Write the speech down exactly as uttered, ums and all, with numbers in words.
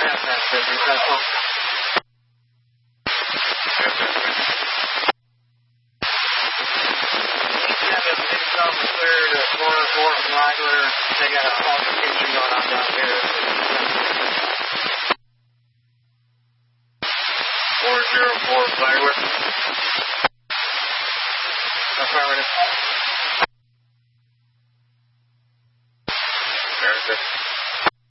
Yeah, that's it. That's all. Yeah, the things on the clear to four oh four from Flagler. They got a altercation going on down here. four oh four Flagler. Affirmative.